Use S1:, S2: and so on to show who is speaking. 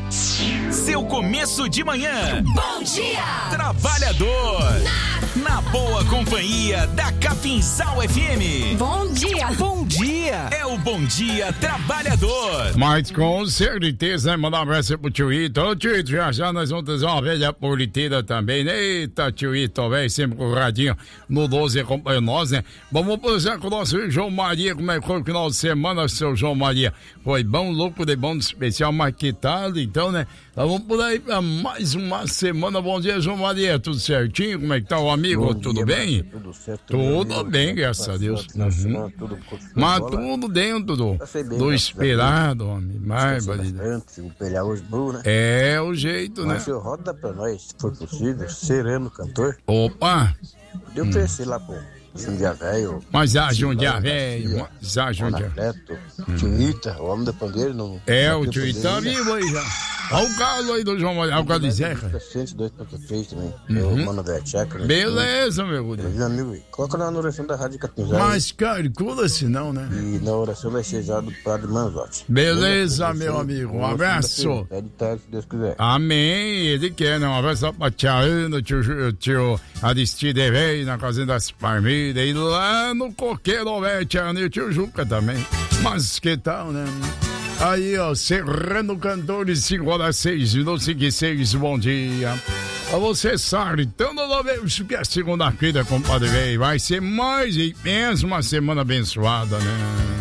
S1: Seu começo de manhã.
S2: Bom dia!
S1: Trabalhador. Na boa companhia da Capinzal FM.
S2: Bom dia!
S1: Bom dia! É o Bom Dia Trabalhador.
S3: Mas com certeza, né? Mandar um abraço pro tio Ito. Ô tio Ito, já nós vamos trazer uma velha politeira também, né? Eita, tio Ito, velho, sempre com o radinho no 12 acompanha nós, né? Vamos começar com o nosso João Maria. Como é que foi o final de semana, seu João Maria? Foi bom, louco de bom, de especial, mas que tal, então, né? Nós vamos por aí pra mais uma semana. Bom dia, João Maria, tudo certinho? Como é que tá o amigo?
S4: Bom
S3: Tudo
S4: dia,
S3: bem?
S4: Tudo certo.
S3: Tudo bem, graças a Deus. Mas tudo dentro do esperado, homem. Mais barbaridade.
S4: O Pelhar hoje bom, né?
S3: É o jeito, né?
S4: Mas o senhor roda pra nós, se for possível, Sereno, cantor.
S3: Opa!
S4: Deu oferecer lá pro Jundia Velho.
S3: Mas a Jundia Velho, mas a Jundia.
S4: Tio Ita, o homem da pangueira. Não,
S3: é, o tio Ita tá vivo aí já. Olha o caso aí do João Maria, olha o caso de Zeca.
S4: 102.3 também. Eu mando velho checa.
S3: Beleza, meu Deus.
S4: Meu amigo, coloca lá na oração da Rádio Capinzal.
S3: Mas, cara, cura-se não, né?
S4: E na oração vai ser já do Padre Manzotti.
S3: Beleza, meu amigo. Um abraço.
S4: Pede tarde, se Deus quiser.
S3: Amém. Ele quer, né? Um abraço pra tia Ana, tio Aristide Velho, na casinha das Parmeiras. E lá no Coqueiro, velho, tia Ana e o tio Juca também. Mas que tal, né? Aí, ó, Serrano Cantores, 5h06, bom dia. Você sabe, então não vejo que a segunda-feira, compadre velho, vai ser mais e menos uma semana abençoada, né?